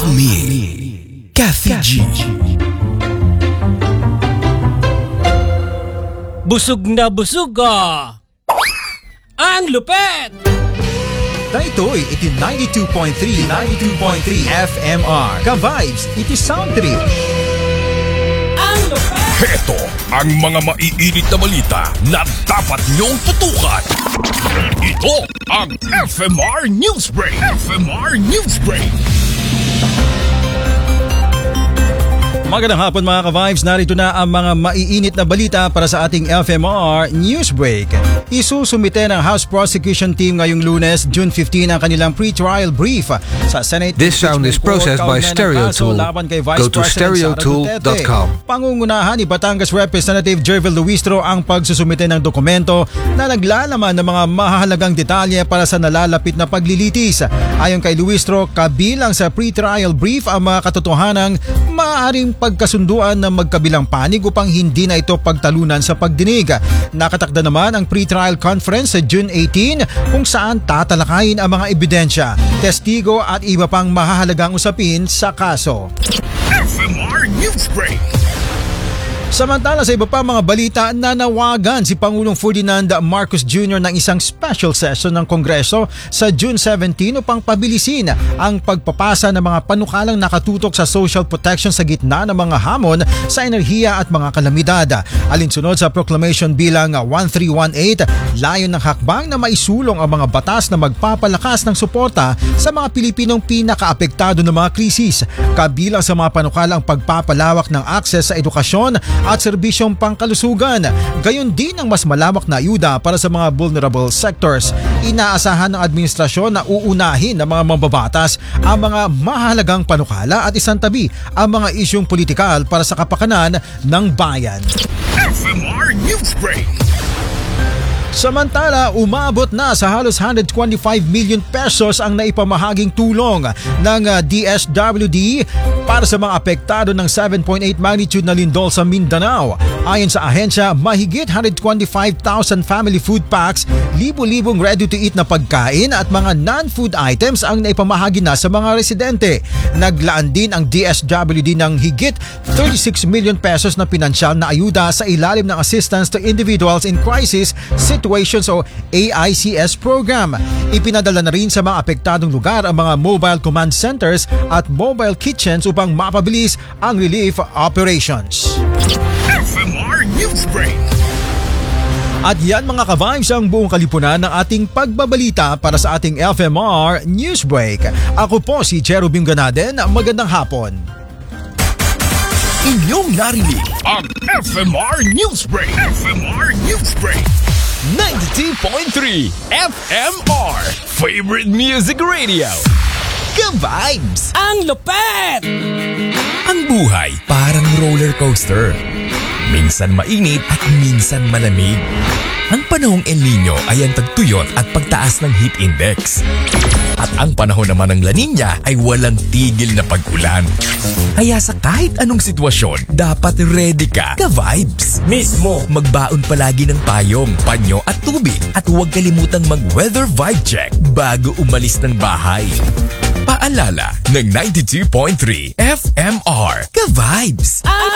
me, Kathy G. Busog na busog ah! Ang lupet! Ito'y iti 92.3 FMR. Ka-vibes, iti sound trip. Ang lupet! Heto ang mga maiinit na balita na dapat niyong tutukan. Ito ang FMR Newsbreak. FMR Newsbreak. Magandang hapon mga ka-vibes, narito na ang mga maiinit na balita para sa ating FMR Newsbreak. Isusumite ng House Prosecution Team ngayong Lunes, June 15 ang kanilang pre-trial brief sa Senate. This sound is processed by Stereotool. Go to stereotool.com. Pangungunahan ni Batangas Representative Jervil Luistro ang pagsusumite ng dokumento na naglalaman ng mga mahalagang detalye para sa nalalapit na paglilitis. Ayon kay Luistro, kabilang sa pre-trial brief ang mga katotohanang maaaring pagkasunduan ng magkabilang panig upang hindi na ito pagtalunan sa pagdinig. Nakatakda naman ang pre-trial conference sa June 18 kung saan tatalakayin ang mga ebidensya, testigo at iba pang mahahalagang usapin sa kaso. FMR Newsbreak. Samantala sa iba pa mga balita, nanawagan si Pangulong Ferdinand Marcos Jr. ng isang special session ng Kongreso sa June 17 upang pabilisin ang pagpapasa ng mga panukalang nakatutok sa social protection sa gitna ng mga hamon sa enerhiya at mga kalamidad. Alinsunod sa Proclamation bilang 1318, layon ng hakbang na maisulong ang mga batas na magpapalakas ng suporta sa mga Pilipinong pinakaapektado ng mga krisis. Kabilang sa mga panukala ang pagpapalawak ng akses sa edukasyon at serbisyong pangkalusugan. Gayon din ang mas malawak na ayuda para sa mga vulnerable sectors. Inaasahan ng administrasyon na uunahin ng mga mambabatas ang mga mahalagang panukala at isantabi ang mga isyong politikal para sa kapakanan ng bayan. FMR Newsbreak. Samantala, umabot na sa halos 125 million pesos ang naipamahaging tulong ng DSWD para sa mga apektado ng 7.8 magnitude na lindol sa Mindanao. Ayon sa ahensya, mahigit 125,000 family food packs, libo-libong ready-to-eat na pagkain at mga non-food items ang naipamahagi na sa mga residente. Naglaan din ang DSWD ng higit 36 million pesos na pinansyal na ayuda sa ilalim ng Assistance to Individuals in Crisis Situations o AICS program. Ipinadala na rin sa mga apektadong lugar ang mga mobile command centers at mobile kitchens upang mapabilis ang relief operations. FMR Newsbreak. At yan mga ka-vibes ang buong kalipunan ng ating pagbabalita para sa ating FMR Newsbreak. Ako po si Cherubim Ganaden. Magandang hapon. Inyong narinig ang FMR Newsbreak. FMR Newsbreak. 92.3 FMR. Favorite Music Radio. Ka-vibes. Ang lupet! Ang buhay parang roller coaster. Minsan mainit at minsan malamig. Ang panahong El Nino ay ang tagtuyot at pagtaas ng heat index. At ang panahon naman ng La Nina ay walang tigil na pag-ulan. Kaya sa kahit anong sitwasyon, dapat ready ka. Ka-vibes. Mismo! Magbaon palagi ng payong, panyo at tubig. At huwag kalimutang mag-weather vibe check bago umalis ng bahay. Paalala ng 92.3 FMR. Ka-vibes.